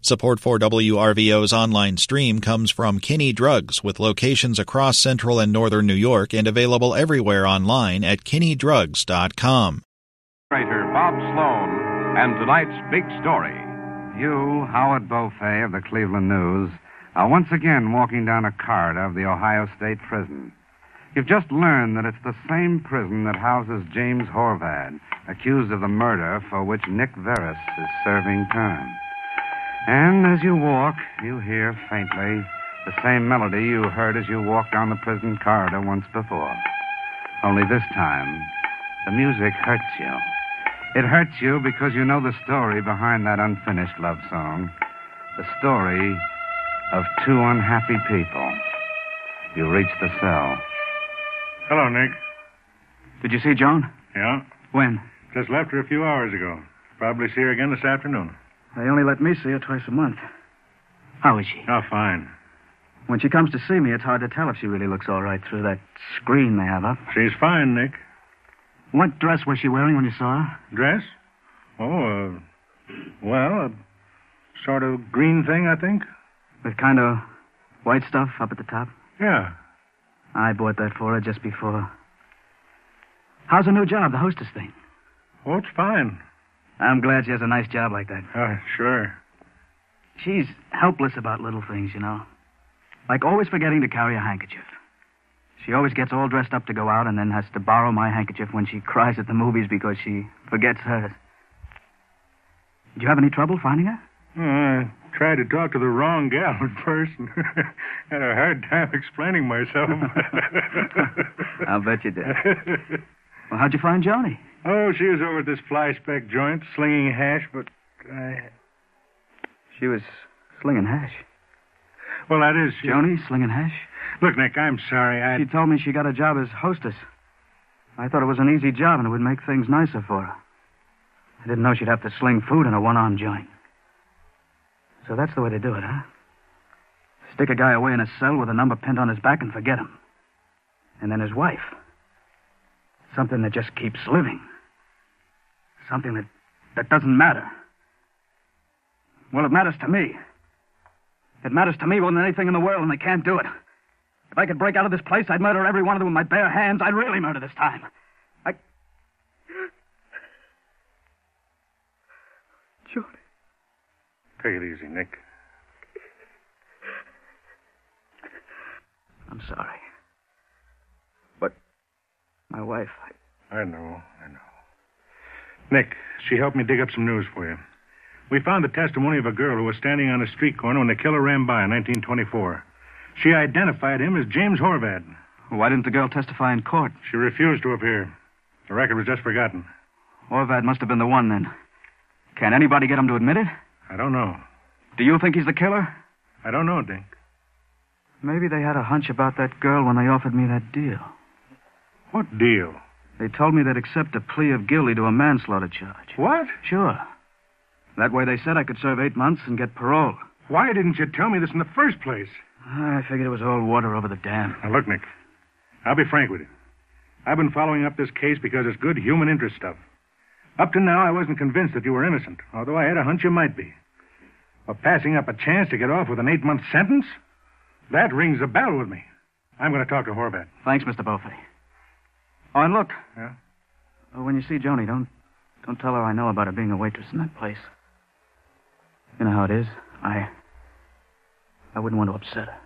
Support for WRVO's online stream comes from Kinney Drugs, with locations across central and northern New York and available everywhere online at kinneydrugs.com. Writer Bob Sloan and tonight's big story. You, Howard Beaufay of the Cleveland News, are once again walking down a corridor of the Ohio State Prison. You've just learned that it's the same prison that houses James Horvath, accused of the murder for which Nick Veris is serving time. And as you walk, you hear faintly the same melody you heard as you walked down the prison corridor once before. Only this time, the music hurts you. It hurts you because you know the story behind that unfinished love song. The story of two unhappy people. You reach the cell. Hello, Nick. Did you see Joan? Yeah? When? Just left her a few hours ago. Probably see her again this afternoon. They only let me see her twice a month. How is she? Oh, fine. When she comes to see me, it's hard to tell if she really looks all right through that screen they have up. She's fine, Nick. What dress was she wearing when you saw her? Dress? Oh, a sort of green thing, I think. With kind of white stuff up at the top? Yeah. I bought that for her just before. How's her new job, the hostess thing? Oh, it's fine. I'm glad she has a nice job like that. Sure. She's helpless about little things, you know. Like always forgetting to carry a handkerchief. She always gets all dressed up to go out and then has to borrow my handkerchief when she cries at the movies because she forgets hers. Did you have any trouble finding her? I tried to talk to the wrong gal at first and had a hard time explaining myself. I'll bet you did. Well, how'd you find Joni? Oh, she was over at this fly-speck joint, slinging hash, but She was slinging hash. Well, that is... Joni slinging hash? Look, Nick, I'm sorry. She told me she got a job as hostess. I thought it was an easy job and it would make things nicer for her. I didn't know she'd have to sling food in a one-arm joint. So that's the way to do it, huh? Stick a guy away in a cell with a number pinned on his back and forget him. And then his wife. Something that just keeps living. Something that doesn't matter. Well, it matters to me. It matters to me more than anything in the world, and they can't do it. If I could break out of this place, I'd murder every one of them with my bare hands. I'd really murder this time. Joni. Take it easy, Nick. I'm sorry. But my wife... I know. Nick, she helped me dig up some news for you. We found the testimony of a girl who was standing on a street corner when the killer ran by in 1924. She identified him as James Horvath. Why didn't the girl testify in court? She refused to appear. The record was just forgotten. Horvath must have been the one, then. Can anybody get him to admit it? I don't know. Do you think he's the killer? I don't know, Dink. Maybe they had a hunch about that girl when they offered me that deal. What deal? They told me they'd accept a plea of guilty to a manslaughter charge. What? Sure. That way they said I could serve 8 months and get parole. Why didn't you tell me this in the first place? I figured it was all water over the dam. Now, look, Nick. I'll be frank with you. I've been following up this case because it's good human interest stuff. Up to now, I wasn't convinced that you were innocent, although I had a hunch you might be. But passing up a chance to get off with an 8-month sentence? That rings a bell with me. I'm going to talk to Horvath. Thanks, Mr. Beaufay. Oh, and look. Yeah? When you see Joni, don't tell her I know about her being a waitress in that place. You know how it is. I wouldn't want to upset her.